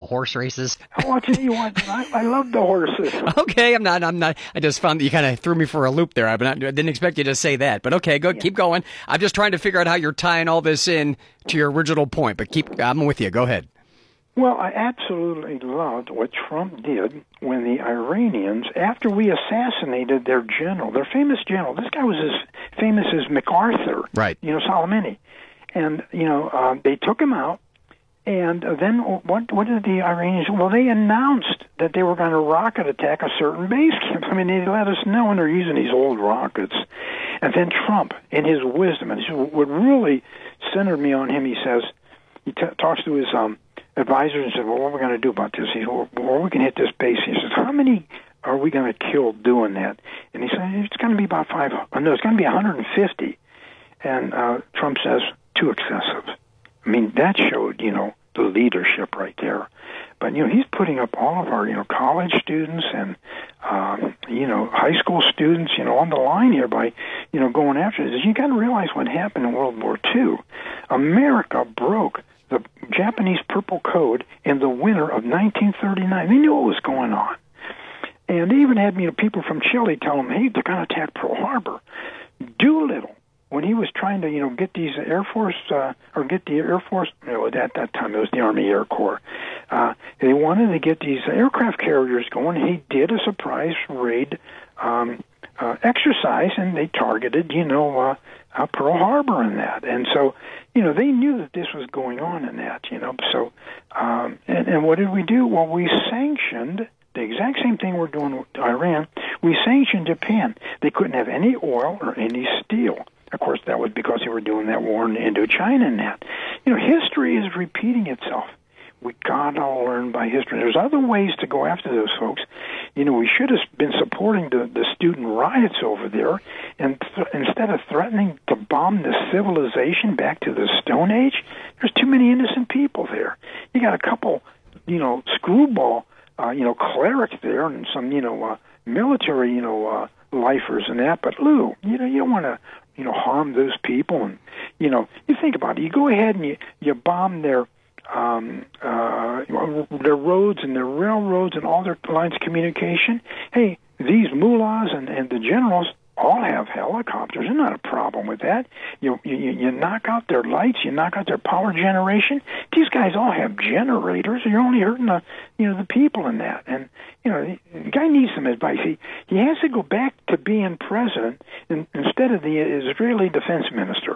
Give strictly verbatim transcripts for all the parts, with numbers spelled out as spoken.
horse races? Oh, I'll tell you what, I, I love the horses. Okay, I'm not, I'm not, I just found that you kind of threw me for a loop there. I didn't expect you to say that, but okay, go, yeah. Keep going. I'm just trying to figure out how you're tying all this in to your original point, but keep, I'm with you. Go ahead. Well, I absolutely loved what Trump did when the Iranians, after we assassinated their general, their famous general, this guy was as famous as MacArthur, right? You know, Soleimani. And, you know, uh, they took him out, and then what What did the Iranians do? Well, they announced that they were going to rocket attack a certain base camp. I mean, they let us know, and they're using these old rockets. And then Trump, in his wisdom, and what really centered me on him, he says, he t- talks to his um, advisors and said, well, what are we going to do about this? He said, well, we can hit this base. He says, how many are we going to kill doing that? And he said, it's going to be about five, no, it's going to be one hundred fifty. And uh, Trump says, too excessive. I mean, that showed, you know, the leadership right there. But, you know, he's putting up all of our, you know, college students and, um, you know, high school students, you know, on the line here by, you know, going after this. You got to realize what happened in World War Two. America broke the Japanese Purple Code in the winter of nineteen thirty-nine. They knew what was going on. And they even had, you know, people from Chile tell them, hey, they're going to attack Pearl Harbor. Doolittle, when he was trying to, you know, get these Air Force, uh, or get the Air Force, you know, at that time it was the Army Air Corps, uh, they wanted to get these aircraft carriers going. He did a surprise raid um, uh, exercise, and they targeted, you know, uh, uh, Pearl Harbor in that. And so, you know, they knew that this was going on in that, you know. So, um, and, and what did we do? Well, we sanctioned the exact same thing we're doing with Iran. We sanctioned Japan. They couldn't have any oil or any steel. Of course, that was because they were doing that war in Indochina and that. You know, history is repeating itself. We gotta learn by history. There's other ways to go after those folks. You know, we should have been supporting the, the student riots over there, and th- instead of threatening to bomb the civilization back to the Stone Age, there's too many innocent people there. You got a couple, you know, screwball, uh, you know, clerics there, and some, you know, uh, military, you know, uh, lifers and that. But Lou, you know, you don't want to, you know, harm those people. And, you know, you think about it. You go ahead and you, you bomb their um, uh, their roads and their railroads and all their lines of communication. Hey, these mullahs and, and the generals all have helicopters. There's not a problem with that. You, you you knock out their lights, you knock out their power generation. These guys all have generators. You're only hurting the you know the people in that. And you know the guy needs some advice. He he has to go back to being president in, instead of the Israeli defense minister.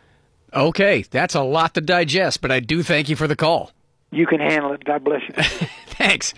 Okay, that's a lot to digest, but I do thank you for the call. You can handle it. God bless you. Thanks.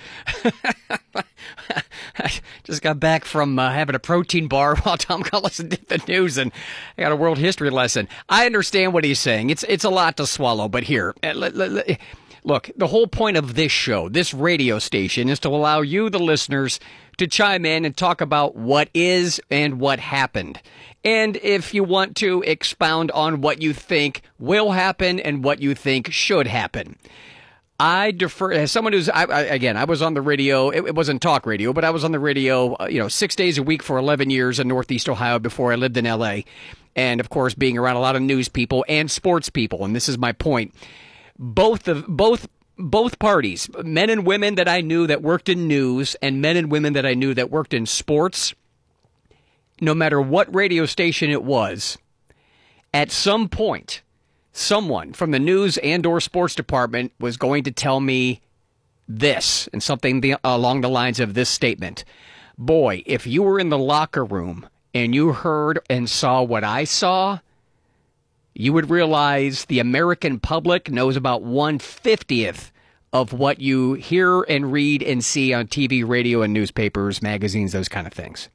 I just got back from uh, having a protein bar while Tom Collison did the news, and I got a world history lesson. I understand what he's saying. It's it's a lot to swallow, but here, look, the whole point of this show, this radio station, is to allow you, the listeners, to chime in and talk about what is and what happened. And if you want to expound on what you think will happen and what you think should happen. I defer, as someone who's, I, I, again, I was on the radio, it, it wasn't talk radio, but I was on the radio, uh, you know, six days a week for eleven years in Northeast Ohio before I lived in L A. And, of course, being around a lot of news people and sports people, and this is my point, both of, both both parties, men and women that I knew that worked in news and men and women that I knew that worked in sports, no matter what radio station it was, at some point, someone from the news and or sports department was going to tell me this, and something the, along the lines of this statement. Boy, if you were in the locker room and you heard and saw what I saw, you would realize the American public knows about one fiftieth of what you hear and read and see on T V, radio, and newspapers, magazines, those kind of things.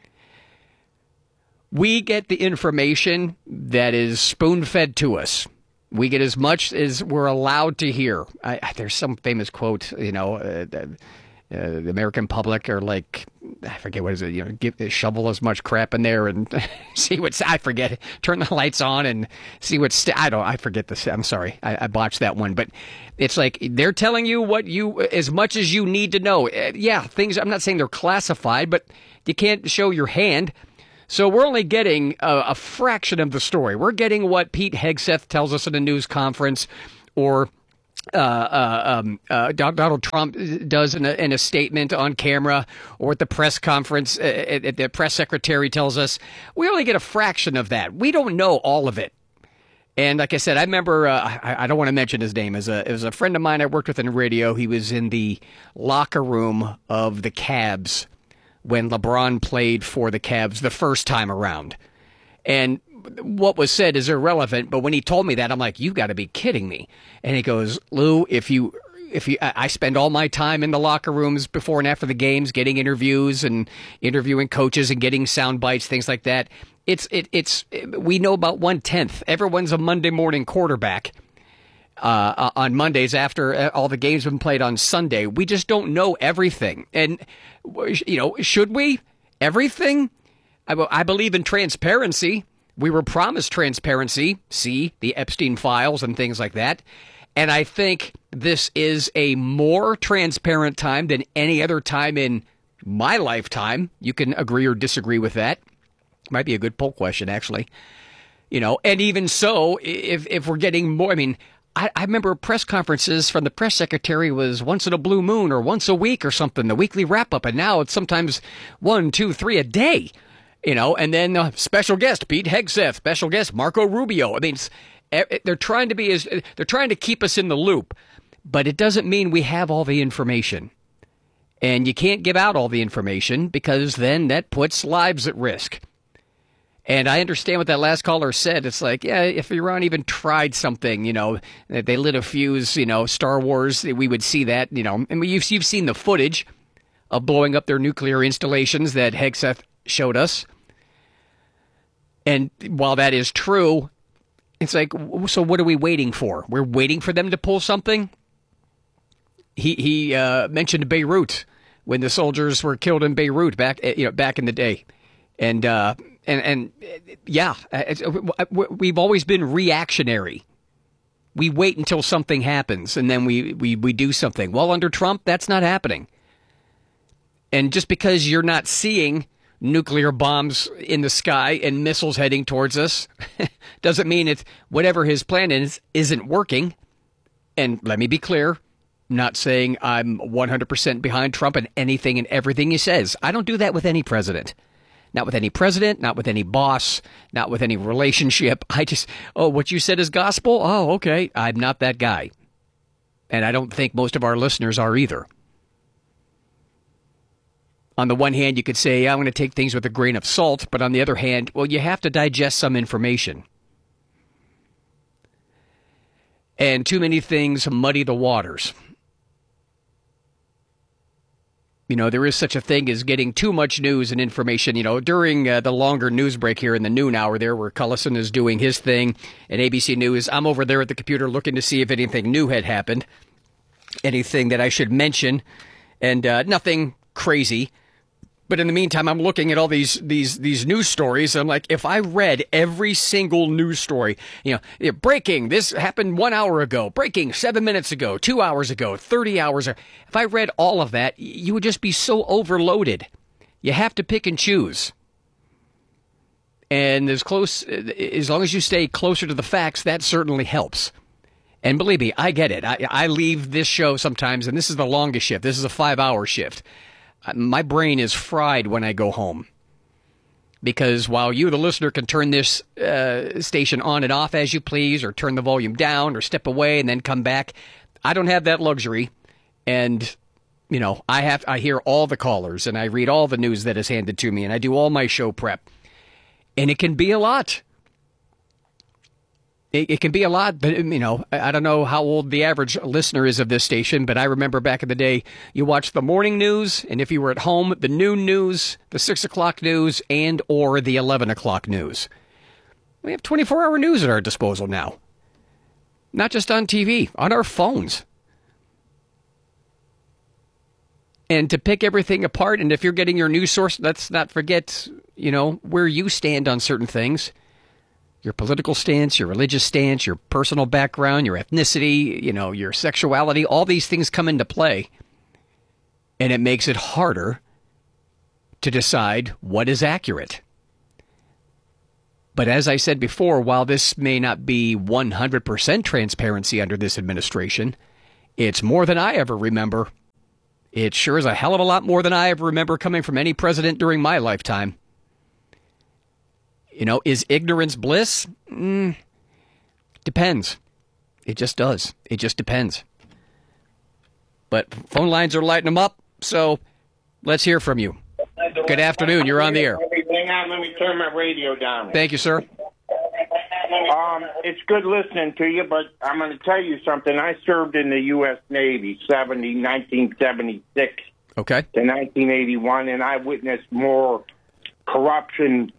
We get the information that is spoon-fed to us. We get as much as we're allowed to hear. I, there's some famous quote, you know, uh, uh, the American public are like, I forget what is it, you know, give, shovel as much crap in there and see what's, I forget, turn the lights on and see what's, st- I don't, I forget this, I'm sorry, I, I botched that one, but it's like they're telling you what you, as much as you need to know. Uh, yeah, things, I'm not saying they're classified, but you can't show your hand. So we're only getting a, a fraction of the story. We're getting what Pete Hegseth tells us at a news conference, or uh, uh, um, uh, Donald Trump does in a, in a statement on camera, or at the press conference, uh, uh, the press secretary tells us, we only get a fraction of that. We don't know all of it. And like I said, I remember, uh, I, I don't want to mention his name. As a, it was a friend of mine I worked with in radio. He was in the locker room of the Cavs when LeBron played for the Cavs the first time around. And what was said is irrelevant, but when he told me that, I'm like, you got to be kidding me. And he goes, Lou, if you, if you, I spend all my time in the locker rooms before and after the games, getting interviews and interviewing coaches and getting sound bites, things like that. It's, it, it's, we know about one tenth. Everyone's a Monday morning quarterback uh, on Mondays after all the games have been played on Sunday. We just don't know everything. And, you know, should we? Everything? I, I believe in transparency. We were promised transparency, see the Epstein files and things like that. And I think this is a more transparent time than any other time in my lifetime. You can agree or disagree with that. Might be a good poll question, actually. You know, and even so, if if we're getting more, I mean, I, I remember press conferences from the press secretary was once in a blue moon or once a week or something, the weekly wrap up. And now it's sometimes one, two, three a day. You know, and then uh, special guest Pete Hegseth, special guest Marco Rubio. I mean, it's, they're trying to be as they're trying to keep us in the loop, but it doesn't mean we have all the information. And you can't give out all the information because then that puts lives at risk. And I understand what that last caller said. It's like, yeah, if Iran even tried something, you know, they lit a fuse, you know, Star Wars, we would see that, you know, and you've, you've seen the footage of blowing up their nuclear installations that Hegseth showed us. And while that is true, it's like, so what are we waiting for? We're waiting for them to pull something? He he uh, mentioned Beirut when the soldiers were killed in Beirut back you know back in the day, and uh, and and yeah, it's, we've always been reactionary. We wait until something happens and then we, we, we do something. Well, under Trump, that's not happening. And just because you're not seeing nuclear bombs in the sky and missiles heading towards us doesn't mean it's whatever his plan is isn't working. And let me be clear, I'm not saying I'm one hundred percent behind Trump and anything and everything he says. I don't do that with any president. Not with any president, not with any boss, not with any relationship. I just, oh, what you said is gospel? Oh, okay. I'm not that guy. And I don't think most of our listeners are either. On the one hand, you could say, I'm going to take things with a grain of salt. But on the other hand, well, you have to digest some information. And too many things muddy the waters. You know, there is such a thing as getting too much news and information. You know, during uh, the longer news break here in the noon hour there where Cullison is doing his thing and A B C News, I'm over there at the computer looking to see if anything new had happened, anything that I should mention, and uh, nothing crazy. But in the meantime, I'm looking at all these these these news stories. And I'm like, if I read every single news story, you know, breaking, this happened one hour ago, breaking seven minutes ago, two hours ago, thirty hours ago. If I read all of that, you would just be so overloaded. You have to pick and choose. And as close, as long as you stay closer to the facts, that certainly helps. And believe me, I get it. I, I leave this show sometimes, and this is the longest shift. This is a five-hour shift. My brain is fried when I go home. Because while you, the listener, can turn this uh, station on and off as you please, or turn the volume down, or step away and then come back, I don't have that luxury. And, you know, I have I hear all the callers, and I read all the news that is handed to me, and I do all my show prep. And it can be a lot. It, it can be a lot, but, you know, I don't know how old the average listener is of this station, but I remember back in the day, you watched the morning news, and if you were at home, the noon news, the six o'clock news, and or the eleven o'clock news. We have twenty-four hour news at our disposal now. Not just on T V, on our phones. And to pick everything apart, and if you're getting your news source, let's not forget, you know, where you stand on certain things. Your political stance, your religious stance, your personal background, your ethnicity, you know, your sexuality, all these things come into play. And it makes it harder to decide what is accurate. But as I said before, while this may not be one hundred percent transparency under this administration, It's more than I ever remember. It sure is a hell of a lot more than I ever remember coming from any president during my lifetime. You know, is ignorance bliss? Mm, depends. It just does. It just depends. But phone lines are lighting them up, so let's hear from you. Good afternoon. You're on the air. Hang on, let me turn my radio down. Thank you, sir. Um, it's good listening to you, but I'm going to tell you something. I served in the U S Navy, seventy, nineteen seventy-six Okay. to nineteen eighty-one, and I witnessed more corruption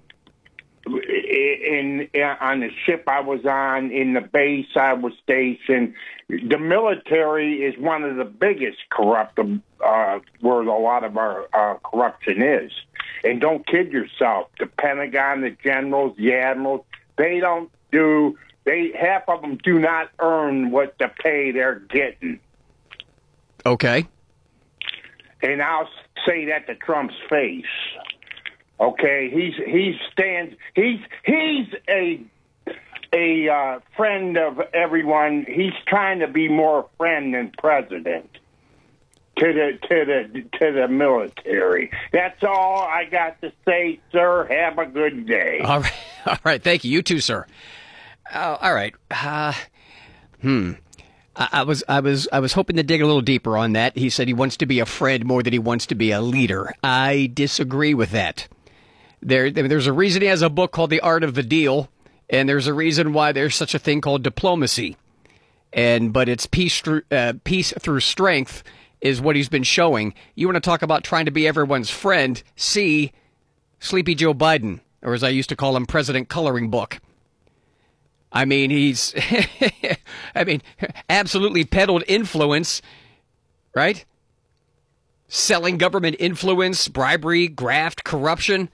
in, in on the ship I was on, in the base I was stationed. The military is one of the biggest corrupt, uh, where a lot of our uh, corruption is. And don't kid yourself. The Pentagon, the generals, the admirals, they don't do, they half of them do not earn what the pay they're getting. Okay. And I'll say that to Trump's face. Okay, he's he stands he's he's a a uh, friend of everyone. He's trying to be more friend than president to the to the to the military. That's all I got to say, sir. Have a good day. All right. All right. Thank you. You too, sir. Uh, all right. Uh, hmm. I, I was I was I was hoping to dig a little deeper on that. He said he wants to be a friend more than he wants to be a leader. I disagree with that. There, there's a reason he has a book called The Art of the Deal, and there's a reason why there's such a thing called diplomacy. And but it's peace through uh, peace through strength is what he's been showing. You want to talk about trying to be everyone's friend? See Sleepy Joe Biden, or as I used to call him, President Coloring Book. I mean, he's, I mean, absolutely peddled influence, right? Selling government influence, bribery, graft, corruption.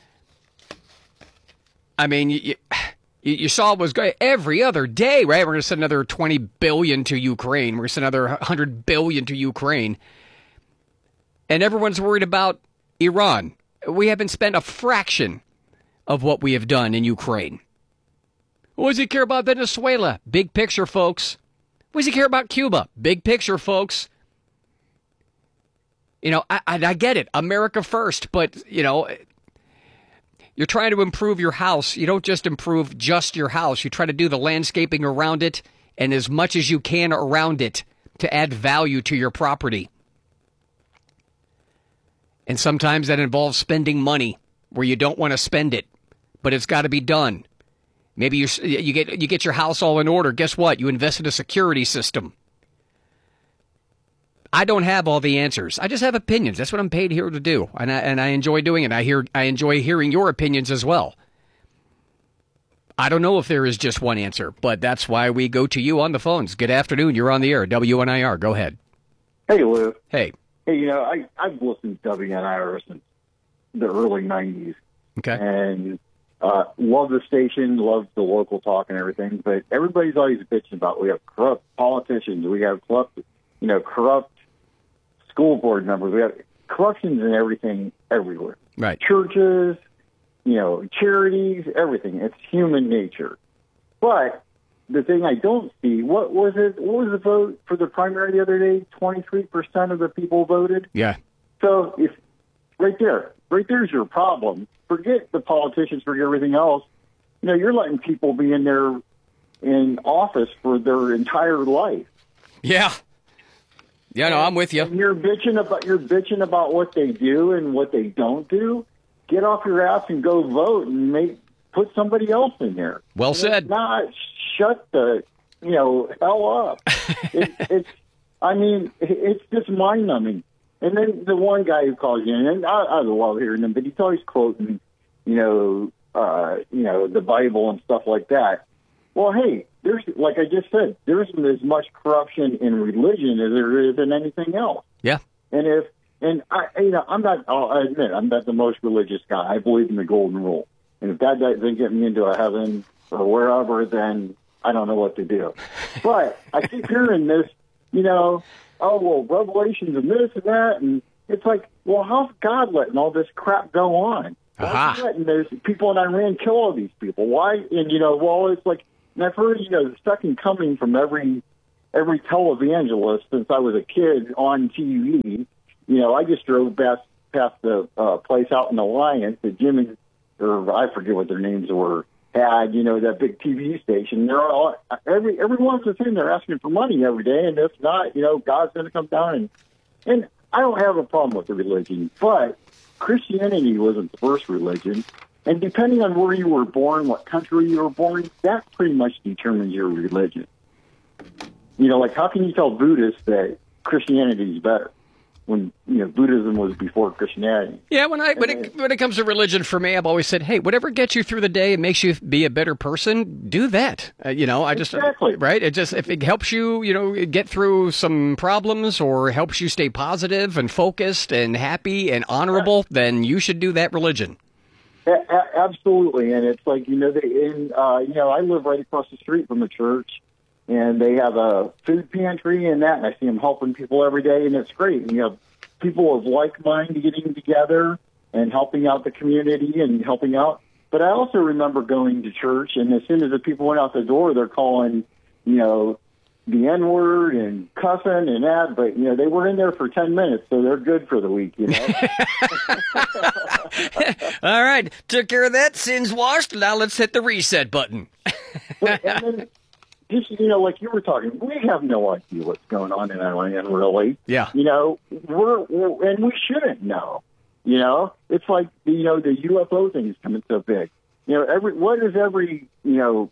I mean, you, you, you saw what was going every other day, right? We're going to send another twenty billion dollars to Ukraine. We're going to send another one hundred billion dollars to Ukraine. And everyone's worried about Iran. We haven't spent a fraction of what we have done in Ukraine. What does he care about Venezuela? Big picture, folks. What does he care about Cuba? Big picture, folks. You know, I, I, I get it. America first. But, you know, you're trying to improve your house. You don't just improve just your house. You try to do the landscaping around it and as much as you can around it to add value to your property. And sometimes that involves spending money where you don't want to spend it. But it's got to be done. Maybe you you get you get your house all in order. Guess what? You invest in a security system. I don't have all the answers. I just have opinions. That's what I'm paid here to do, and I and I enjoy doing it. I hear I enjoy hearing your opinions as well. I don't know if there is just one answer, but that's why we go to you on the phones. Good afternoon. You're on the air. W N I R. Go ahead. Hey, Lou. Hey. Hey, you know, I I've listened to W N I R since the early nineties. Okay. And Uh, love the station, love the local talk and everything, but everybody's always bitching about we have corrupt politicians, we have corrupt, you know, corrupt school board members, we have corruptions in everything everywhere. Right. Churches, you know, charities, everything. It's human nature. But the thing I don't see, what was it? What was the vote for the primary the other day? twenty-three percent of the people voted. Yeah. So if right there, right there's your problem. Forget the politicians, forget everything else. You know, you're letting people be in there in office for their entire life. Yeah. Yeah, no, I'm with you. And you're bitching about you're bitching about what they do and what they don't do. Get off your ass and go vote and make put somebody else in there. Well and said. It's not shut the you know hell up. it, it's I mean it's just mind numbing. And then the one guy who calls you, and I, I love hearing him, but he's always quoting, you know, uh, you know, the Bible and stuff like that. Well, hey, there's, like I just said, there isn't as much corruption in religion as there is in anything else. Yeah. And if, and I, you know, I'm not, I'll admit, I'm not the most religious guy. I believe in the golden rule. And if that doesn't get me into a heaven or wherever, then I don't know what to do. But I keep hearing this, you know, oh, well, Revelations and this and that. And it's like, well, how's God letting all this crap go on? Why is he letting those people in Iran kill all these people? Why? And, you know, well, it's like, and I've heard, you know, the second coming from every every televangelist since I was a kid on T V. You know, I just drove past, past the uh, place out in Alliance that Jim and, or I forget what their names were, had, you know, that big T V station. They're all, every, everyone's the same. They're asking for money every day. And if not, you know, God's going to come down. And, and I don't have a problem with the religion, but Christianity wasn't the first religion. And depending on where you were born, what country you were born, that pretty much determines your religion. You know, like, how can you tell Buddhists that Christianity is better when, you know, Buddhism was before Christianity? Yeah, when I when it, when it comes to religion, for me, I've always said, hey, whatever gets you through the day and makes you be a better person, do that. Uh, you know, I just exactly. right. It just if it helps you, you know, get through some problems or helps you stay positive and focused and happy and honorable, yeah. then you should do that religion. A- absolutely, and it's like, you know, they, in uh, you know, I live right across the street from a church, and they have a food pantry and that, and I see them helping people every day, and it's great. And you have people of like mind getting together and helping out the community and helping out. But I also remember going to church, and as soon as the people went out the door, they're calling, you know, the N-word and cussing and that, but, you know, they were in there for ten minutes, so they're good for the week, you know. All right, took care of that, sins washed, now let's hit the reset button. But, and then, just, you know, like you were talking, we have no idea what's going on in Iran, really. Yeah. You know, we're, we're, and we shouldn't know, you know. It's like, you know, the U F O thing is coming so big. You know, every what is every, you know,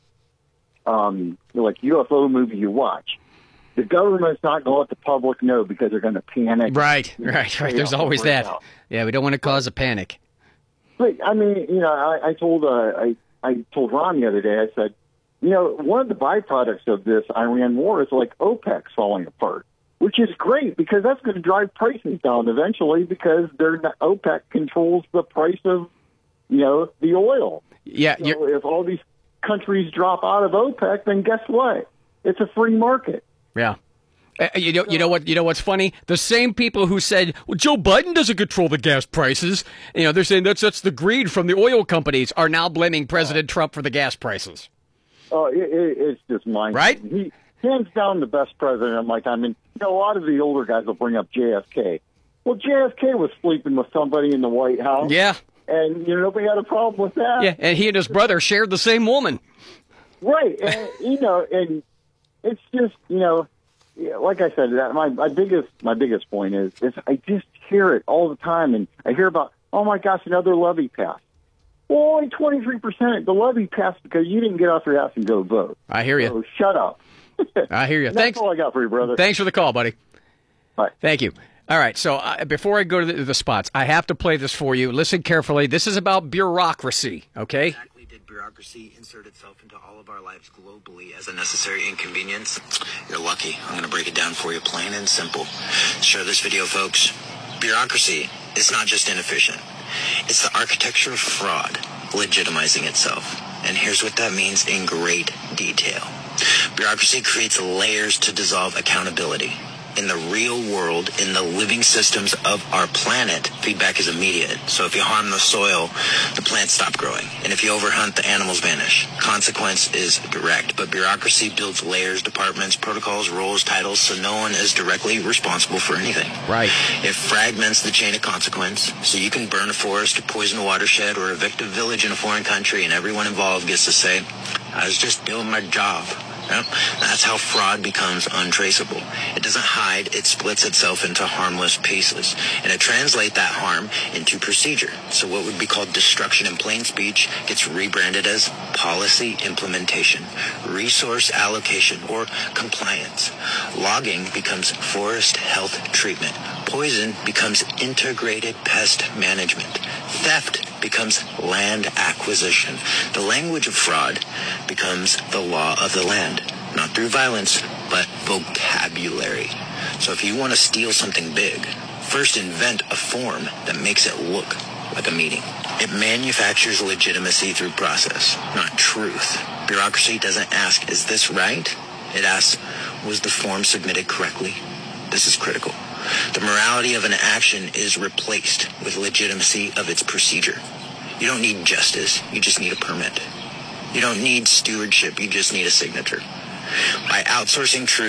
um, like U F O movie you watch, the government's not going to let the public know because they're going to panic. Right, right, right. There's always that. Out. Yeah, we don't want to cause a panic. But I mean, you know, I, I told uh, I I told Ron the other day. I said, you know, one of the byproducts of this Iran war is like OPEC's falling apart, which is great because that's going to drive prices down eventually because they're not, OPEC controls the price of, you know, the oil. Yeah. So if all these countries drop out of OPEC, then guess what? It's a free market. Yeah. Uh, you know, you know what? You know what's funny? The same people who said, "Well, Joe Biden doesn't control the gas prices," you know, they're saying that's that's the greed from the oil companies, are now blaming President Trump for the gas prices. Oh, it, it, it's just mind right. He hands down the best president of my time. And you know, a lot of the older guys will bring up J F K. Well, J F K was sleeping with somebody in the White House. Yeah. And, you know, nobody had a problem with that. Yeah, and he and his brother shared the same woman. Right. And, you know, and it's just, you know, like I said, that my, my biggest my biggest point is, is I just hear it all the time. And I hear about, oh, my gosh, another levy passed. Well, only twenty-three percent. The levy passed because you didn't get off your ass and go vote. I hear you. So shut up. I hear you. That's Thanks. all I got for you, brother. Thanks for the call, buddy. Bye. Thank you. All right, so uh, before I go to the, the spots, I have to play this for you. Listen carefully. This is about bureaucracy, okay? Exactly did bureaucracy insert itself into all of our lives globally as a necessary inconvenience? You're lucky. I'm going to break it down for you plain and simple. Share this video, folks. Bureaucracy is not just inefficient. It's the architecture of fraud legitimizing itself. And here's what that means in great detail. Bureaucracy creates layers to dissolve accountability. In the real world, in the living systems of our planet, feedback is immediate. So if you harm the soil, the plants stop growing. And if you overhunt, the animals vanish. Consequence is direct. But bureaucracy builds layers, departments, protocols, roles, titles, so no one is directly responsible for anything. Right. It fragments the chain of consequence. So you can burn a forest, or poison a watershed, or evict a village in a foreign country, and everyone involved gets to say, I was just doing my job. Yep. That's how fraud becomes untraceable. It doesn't hide, it splits itself into harmless pieces. And it translates that harm into procedure. So what would be called destruction in plain speech gets rebranded as policy implementation, resource allocation, or compliance. Logging becomes forest health treatment. Poison becomes integrated pest management. Theft becomes land acquisition. The language of fraud becomes the law of the land, not through violence, but vocabulary. So if you want to steal something big, first invent a form that makes it look like a meeting. It manufactures legitimacy through process, not truth. Bureaucracy doesn't ask, is this right? It asks, was the form submitted correctly? This is critical. The morality of an action is replaced with legitimacy of its procedure. You don't need justice, you just need a permit. You don't need stewardship, you just need a signature. By outsourcing truth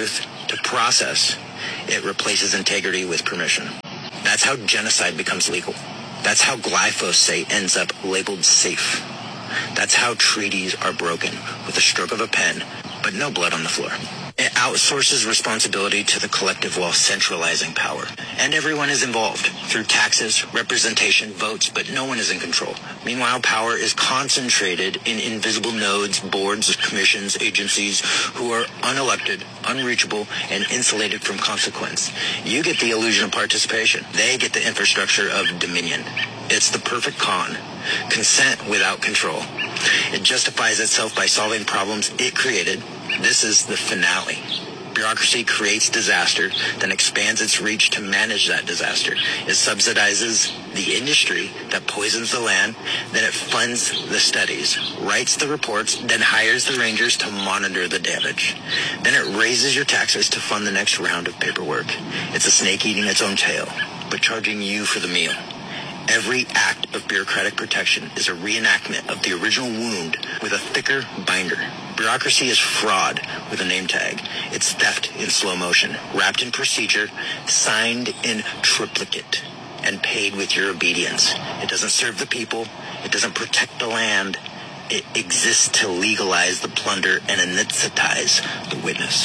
To process, it replaces integrity with permission. That's how genocide becomes legal. That's how glyphosate ends up labeled safe. That's how treaties are broken with a stroke of a pen, but no blood on the floor. It outsources responsibility to the collective while centralizing power. And everyone is involved through taxes, representation, votes, but no one is in control. Meanwhile, power is concentrated in invisible nodes, boards, commissions, agencies who are unelected, unreachable, and insulated from consequence. You get the illusion of participation. They get the infrastructure of dominion. It's the perfect con. Consent without control. It justifies itself by solving problems it created. This is the finale. Bureaucracy creates disaster, then expands its reach to manage that disaster. It subsidizes the industry that poisons the land, then it funds the studies, writes the reports, then hires the rangers to monitor the damage. Then it raises your taxes to fund the next round of paperwork. It's a snake eating its own tail, but charging you for the meal. Every act of bureaucratic protection is a reenactment of the original wound with a thicker binder. Bureaucracy is fraud with a name tag. It's theft in slow motion, wrapped in procedure, signed in triplicate, and paid with your obedience. It doesn't serve the people. It doesn't protect the land. It exists to legalize the plunder and anesthetize the witness.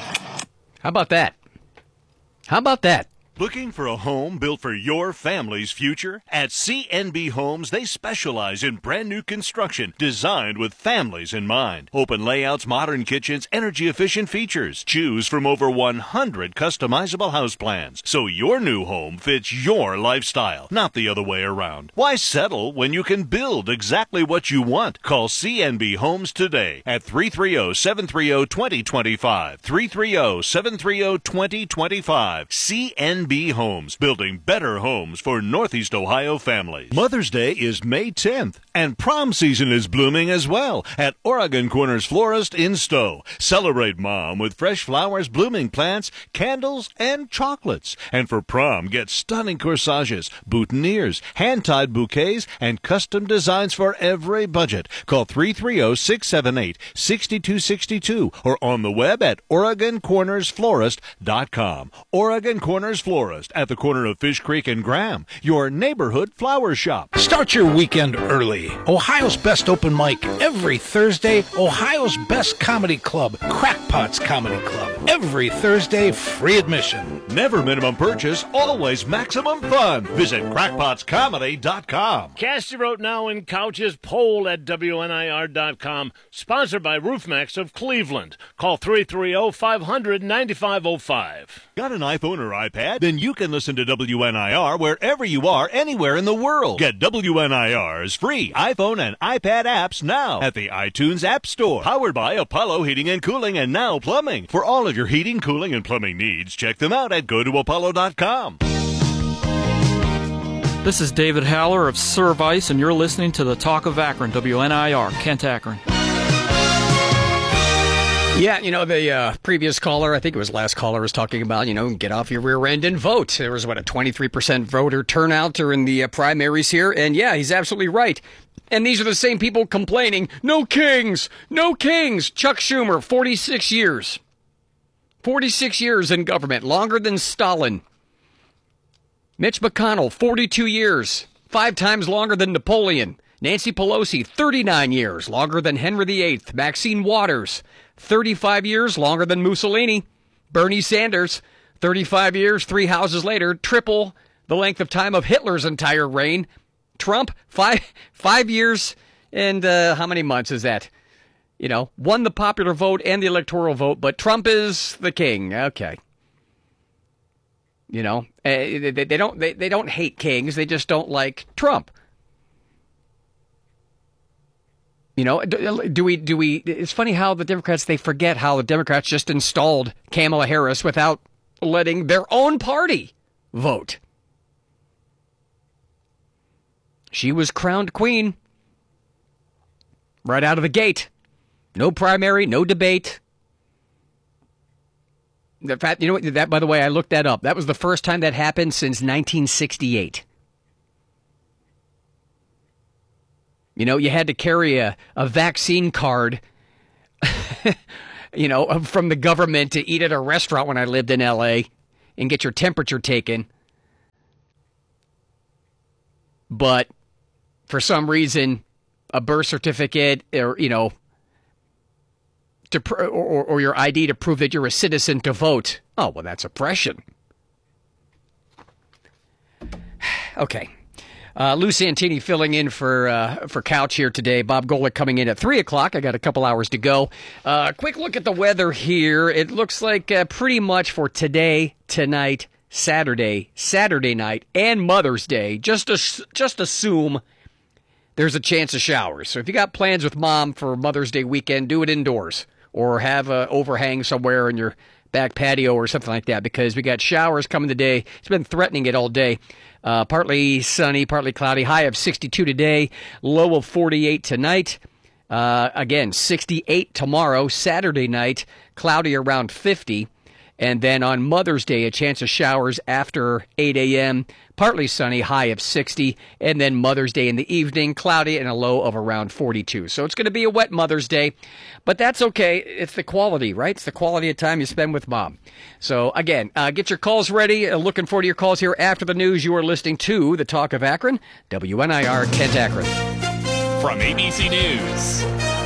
How about that? How about that? Looking for a home built for your family's future? At C N B Homes, they specialize in brand new construction designed with families in mind. Open layouts, modern kitchens, energy-efficient features. Choose from over one hundred customizable house plans, so your new home fits your lifestyle, not the other way around. Why settle when you can build exactly what you want? Call C N B Homes today at three three zero, seven three zero, two zero two five. three three zero, seven three zero, two zero two five. C N B Homes, building better homes for Northeast Ohio families. Mother's Day is May tenth, and prom season is blooming as well at Oregon Corners Florist in Stowe. Celebrate Mom with fresh flowers, blooming plants, candles, and chocolates. And for prom, get stunning corsages, boutonnieres, hand-tied bouquets, and custom designs for every budget. Call three three zero, six seven eight, six two six two or on the web at Oregon Corners Florist dot com. Oregon Corners Florist at the corner of Fish Creek and Graham, your neighborhood flower shop. Start your weekend early. Ohio's best open mic every Thursday. Ohio's best comedy club, Crackpots Comedy Club. Every Thursday, free admission. Never minimum purchase, always maximum fun. Visit crackpots comedy dot com. Cast your vote now in Couch's poll at W N I R dot com. Sponsored by RoofMax of Cleveland. Call three three zero, five hundred, nine five zero five. Got an iPhone or iPad? Then you can listen to W N I R wherever you are, anywhere in the world. Get W N I R's free iPhone and iPad apps now at the iTunes App Store. Powered by Apollo Heating and Cooling and Now Plumbing. For all of your heating, cooling, and plumbing needs, check them out at go to apollo dot com. This is David Haller of Service, and you're listening to the Talk of Akron, W N I R, Kent, Akron. Yeah, you know, the uh, previous caller, I think it was last caller, was talking about, you know, get off your rear end and vote. There was, what, a twenty-three percent voter turnout during the uh, primaries here. And, yeah, he's absolutely right. And these are the same people complaining, no kings, no kings. Chuck Schumer, forty-six years. forty-six years in government, longer than Stalin. Mitch McConnell, forty-two years, five times longer than Napoleon. Nancy Pelosi, thirty-nine years, longer than Henry the Eighth. Maxine Waters, thirty-five years, longer than Mussolini. Bernie Sanders, thirty-five years, three houses later, triple the length of time of Hitler's entire reign. Trump, five five years, and uh, how many months is that? You know, won the popular vote and the electoral vote, but Trump is the king. Okay. You know, uh, they, they don't they, they don't hate kings, they just don't like Trump. You know, do, do we, do we, it's funny how the Democrats, they forget how the Democrats just installed Kamala Harris without letting their own party vote. She was crowned queen right out of the gate. No primary, no debate. In fact, you know what, that, by the way, I looked that up. That was the first time that happened since nineteen sixty-eight. You know, you had to carry a, a vaccine card you know, from the government to eat at a restaurant when I lived in L A and get your temperature taken. But for some reason, a birth certificate or, you know, to pr- or, or your I D to prove that you're a citizen to vote. Oh, well, that's oppression. Okay. Uh, Lou Santini filling in for uh, for Couch here today. Bob Golick coming in at three o'clock. I got a couple hours to go. Uh, quick look at the weather here. It looks like uh, pretty much for today, tonight, Saturday, Saturday night, and Mother's Day. Just as- just assume there's a chance of showers. So if you got plans with Mom for Mother's Day weekend, do it indoors. Or have an overhang somewhere in your back patio or something like that, because we got showers coming today. It's been threatening it all day. Uh, partly sunny, partly cloudy. High of sixty-two today, low of forty-eight tonight. Uh, again, sixty-eight tomorrow, Saturday night, cloudy around fifty. And then on Mother's Day, a chance of showers after eight a.m., partly sunny, high of sixty. And then Mother's Day in the evening, cloudy and a low of around forty-two. So it's going to be a wet Mother's Day, but that's okay. It's the quality, right? It's the quality of time you spend with Mom. So again, uh, get your calls ready. Uh, looking forward to your calls here after the news. You are listening to The Talk of Akron, W N I R, Kent Akron. From A B C News,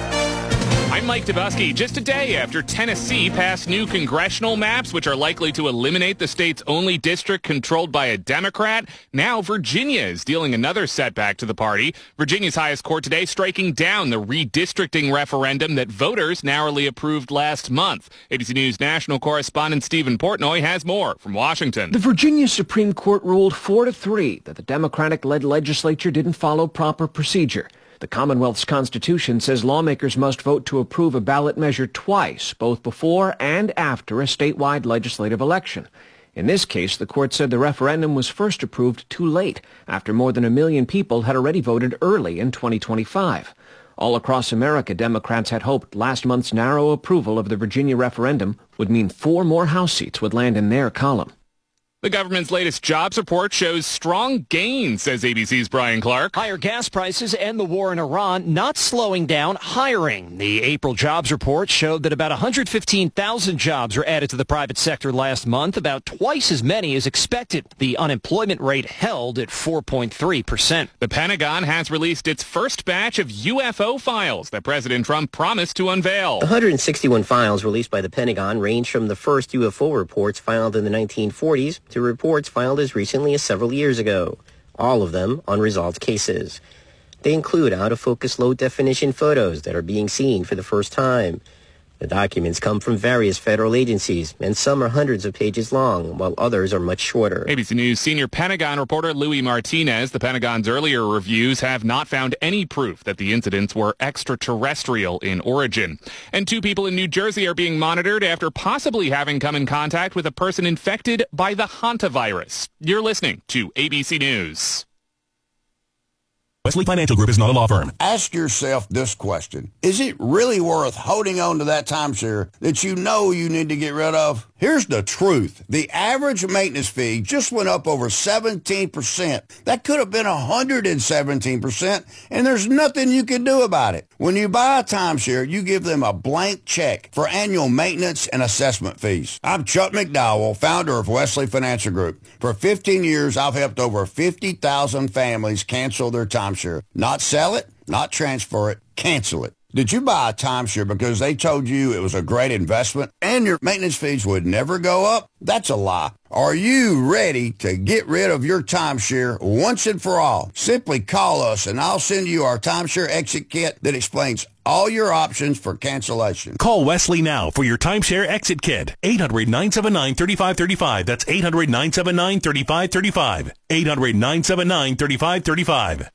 I'm Mike Dubusky. Just a day after Tennessee passed new congressional maps, which are likely to eliminate the state's only district controlled by a Democrat, now Virginia is dealing another setback to the party. Virginia's highest court today striking down the redistricting referendum that voters narrowly approved last month. A B C News national correspondent Stephen Portnoy has more from Washington. The Virginia Supreme Court ruled four to three that the Democratic-led legislature didn't follow proper procedure. The Commonwealth's Constitution says lawmakers must vote to approve a ballot measure twice, both before and after a statewide legislative election. In this case, the court said the referendum was first approved too late, after more than a million people had already voted early in twenty twenty-five. All across America, Democrats had hoped last month's narrow approval of the Virginia referendum would mean four more House seats would land in their column. The government's latest jobs report shows strong gains, says A B C's Brian Clark. Higher gas prices and the war in Iran not slowing down hiring. The April jobs report showed that about one hundred fifteen thousand jobs were added to the private sector last month, about twice as many as expected. The unemployment rate held at four point three percent. The Pentagon has released its first batch of U F O files that President Trump promised to unveil. one hundred sixty-one files released by the Pentagon range from the first U F O reports filed in the nineteen forties to reports filed as recently as several years ago, all of them unresolved cases. They include out-of-focus low-definition photos that are being seen for the first time. The documents come from various federal agencies, and some are hundreds of pages long, while others are much shorter. A B C News senior Pentagon reporter Louis Martinez, the Pentagon's earlier reviews have not found any proof that the incidents were extraterrestrial in origin. And two people in New Jersey are being monitored after possibly having come in contact with a person infected by the hantavirus. You're listening to A B C News. Wesley Financial Group is not a law firm. Ask yourself this question. Is it really worth holding on to that timeshare that you know you need to get rid of? Here's the truth. The average maintenance fee just went up over seventeen percent. That could have been one hundred seventeen percent, and there's nothing you can do about it. When you buy a timeshare, you give them a blank check for annual maintenance and assessment fees. I'm Chuck McDowell, founder of Wesley Financial Group. For fifteen years, I've helped over fifty thousand families cancel their timeshare. Not sell it, not transfer it, cancel it. Did you buy a timeshare because they told you it was a great investment and your maintenance fees would never go up? That's a lie. Are you ready to get rid of your timeshare once and for all? Simply call us and I'll send you our timeshare exit kit that explains all your options for cancellation. Call Wesley now for your timeshare exit kit. eight hundred, nine seven nine, three five three five. That's eight hundred, nine seven nine, three five three five. eight hundred, nine seven nine, three five three five.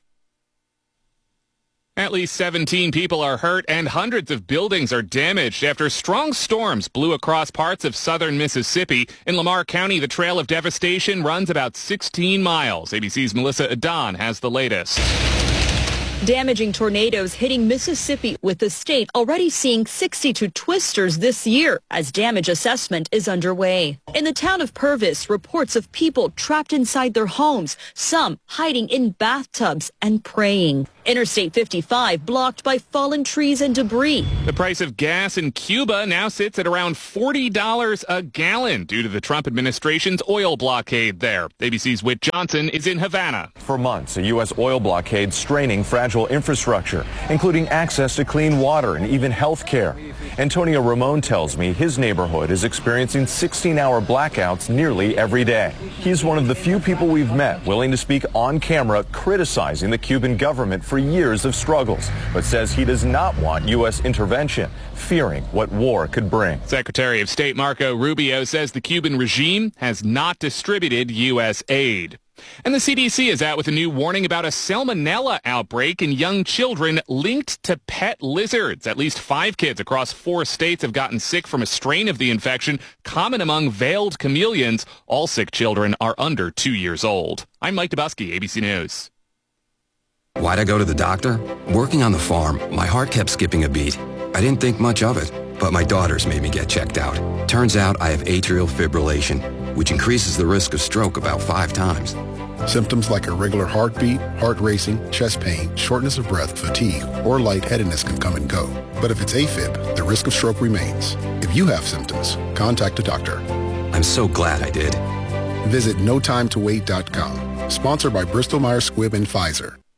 At least seventeen people are hurt and hundreds of buildings are damaged after strong storms blew across parts of southern Mississippi. In Lamar County, the trail of devastation runs about sixteen miles. A B C's Melissa Adon has the latest. Damaging tornadoes hitting Mississippi, with the state already seeing sixty-two twisters this year as damage assessment is underway. In the town of Purvis, reports of people trapped inside their homes, some hiding in bathtubs and praying. Interstate fifty-five blocked by fallen trees and debris. The price of gas in Cuba now sits at around forty dollars a gallon due to the Trump administration's oil blockade there. A B C's Whit Johnson is in Havana. For months, a U S oil blockade straining fragile infrastructure, including access to clean water and even health care. Antonio Ramon tells me his neighborhood is experiencing sixteen-hour blackouts nearly every day. He's one of the few people we've met willing to speak on camera criticizing the Cuban government for years of struggles, but says he does not want U S intervention, fearing what war could bring. Secretary of State Marco Rubio says the Cuban regime has not distributed U S aid. And the C D C is out with a new warning about a salmonella outbreak in young children linked to pet lizards. At least five kids across four states have gotten sick from a strain of the infection common among veiled chameleons. All sick children are under two years old. I'm Mike Dubusky, A B C News. Why'd I go to the doctor? Working on the farm, my heart kept skipping a beat. I didn't think much of it, but my daughters made me get checked out. Turns out I have atrial fibrillation, which increases the risk of stroke about five times. Symptoms like irregular heartbeat, heart racing, chest pain, shortness of breath, fatigue, or lightheadedness can come and go. But if it's AFib, the risk of stroke remains. If you have symptoms, contact a doctor. I'm so glad I did. Visit no time to wait dot com. Sponsored by Bristol Myers Squibb and Pfizer.